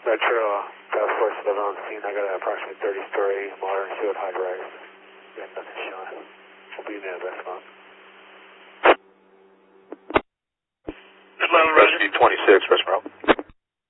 Metro, Task Force 11 on scene. I got an approximately 30-story modern sealed high-rise. We got nothing showing. We'll be in there next month. Atlanta Rescue 26, West